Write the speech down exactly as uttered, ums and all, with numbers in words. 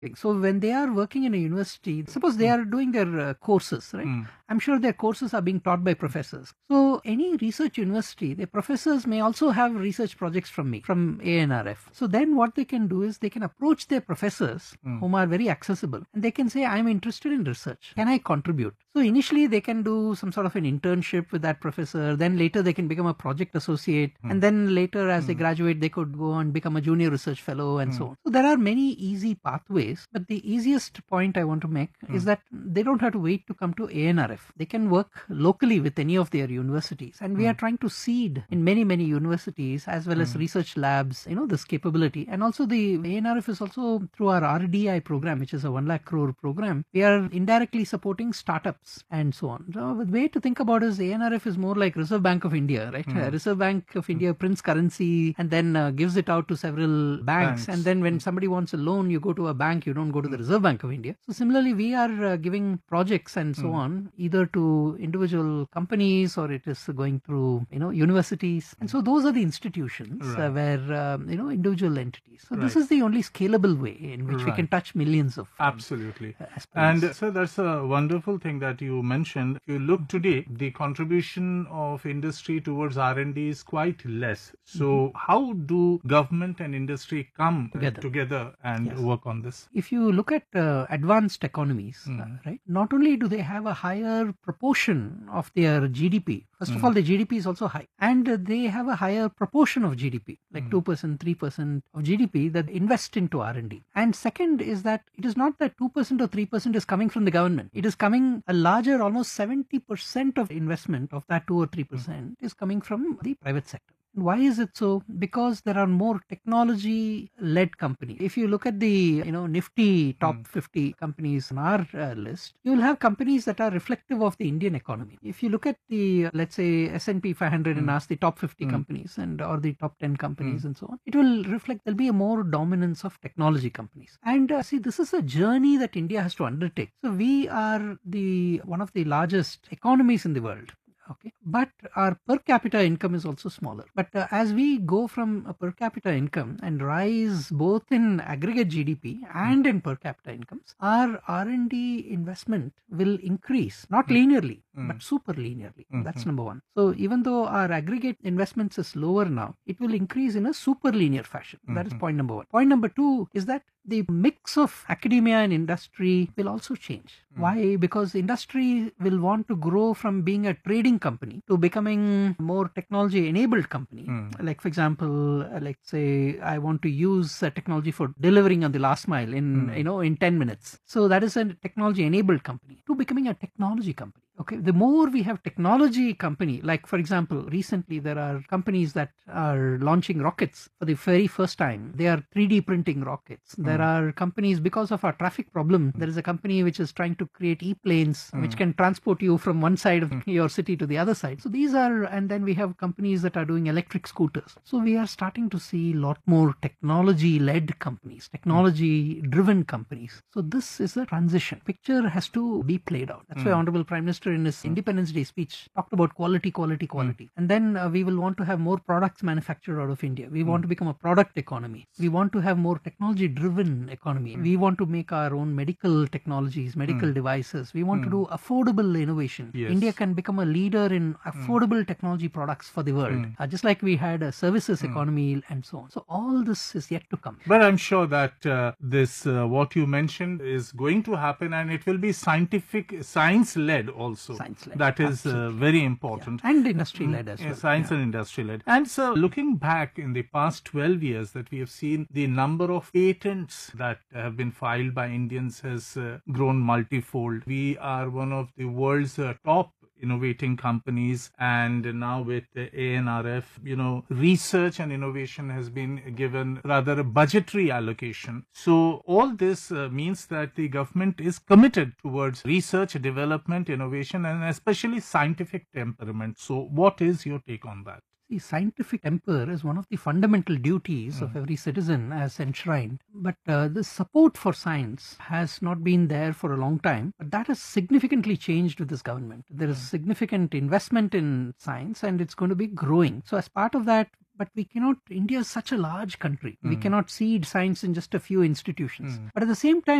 So when they are working in a university, suppose they are doing their uh, courses, right? Mm. I'm sure their courses are being taught by professors. So any research university, the professors may also have research projects from me, from A N R F. So then what they can do is they can approach their professors Mm. whom are very accessible, and they can say, I'm interested in research. Can I contribute? So initially they can do some sort of an internship with that professor. Then later they can become a project associate. Mm. And then later as they Mm. graduate, they could go and become a junior research fellow and Mm. so on. So there are many easy pathways. But the easiest point I want to make Mm. is that they don't have to wait to come to A N R F. They can work locally with any of their universities. And we Mm. are trying to seed in many, many universities as well as Mm. research labs, you know, this capability. And also the A N R F is also through our R D I program, which is a one lakh crore program. We are indirectly supporting startups and so on. So the way to think about it is A N R F is more like Reserve Bank of India, right? Mm. Uh, Reserve Bank of India prints currency and then uh, gives it out to several banks. Banks. And then when somebody wants a loan, you go to a bank, you don't go to the Reserve Bank of India. So similarly, we are uh, giving projects and so Mm. on, either to individual companies or it is going through, you know, universities. And so those are the institutions uh, Right. where, um, you know, individual entities. So this Right. is the only scalable way in which we can Right. touch millions of um, Absolutely. aspirants. And so that's a wonderful thing that you mentioned. If you look today, the contribution of industry towards R and D is quite less. So how do government and industry come uh, Together. together and Yes. work on this? If you look at uh, advanced economies, uh, Mm. right, not only do they have a higher proportion of their G D P, first of Mm. all, the G D P is also high, and uh, they have a higher proportion of G D P, like Mm. two percent, three percent of G D P that invest into R and D. And second is that it is not that two percent or three percent is coming from the government. It is coming a larger, almost seventy percent of investment of that two or three percent is coming from the private sector. Why is it so? Because there are more technology-led companies. If you look at the, you know, Nifty top Mm. fifty companies on our uh, list, you will have companies that are reflective of the Indian economy. If you look at the, uh, let's say, S and P five hundred and Mm. ask the top fifty Mm. companies and or the top ten companies Mm. and so on, it will reflect there'll be a more dominance of technology companies. And uh, see, this is a journey that India has to undertake. So we are the one of the largest economies in the world. Okay, but our per capita income is also smaller. But uh, as we go from a per capita income and rise both in aggregate G D P and in per capita incomes, our R and D investment will increase, not linearly, Mm. but super linearly. Mhm. That's number one. So even though our aggregate investments is lower now, it will increase in a super linear fashion. That is Mhm. point number one. Point number two is that the mix of academia and industry will also change. Mm. Why? Because industry will want to grow from being a trading company to becoming more technology enabled company. Mm. Like for example, uh, like say I want to use uh, technology for delivering on the last mile in, Mm. you know, in ten minutes. So that is a technology enabled company to becoming a technology company. Okay, the more we have technology company, like for example, recently there are companies that are launching rockets for the very first time. They are three D printing rockets. There Mm. are companies, because of our traffic problem, there is a company which is trying to create e-planes which Mm. can transport you from one side of your city to the other side. So these are, and then we have companies that are doing electric scooters. So we are starting to see a lot more technology-led companies, technology-driven companies. So this is a transition. Picture has to be played out. That's why Mm. Honorable Prime Minister in his Independence Day speech talked about quality, quality, quality. And then uh, we will want to have more products manufactured out of India. We want to become a product economy. We want to have more technology-driven economy. We want to make our own medical technologies, medical devices. We want to do affordable innovation. Yes. India can become a leader in affordable technology products for the world, uh, just like we had a services economy and so on. So all this is yet to come. But I'm sure that uh, this, uh, what you mentioned, is going to happen, and it will be scientific, science-led also. Science-led, That is uh, absolutely. very important. And industry-led as Yeah, well. science and industry-led. And so, looking back in the past twelve years, that we have seen the number of patents that have been filed by Indians has uh, grown multifold. We are one of the world's uh, top innovating companies, and now with the A N R F, you know, research and innovation has been given rather a budgetary allocation. So all this uh, means that the government is committed towards research, development, innovation, and especially scientific temperament. So what is your take on that? See, scientific temper is one of the fundamental duties of every citizen as enshrined. But uh, the support for science has not been there for a long time. But that has significantly changed with this government. There is significant investment in science and it's going to be growing. So as part of that, but we cannot, India is such a large country. We Mm. cannot seed science in just a few institutions. Mm. But at the same time,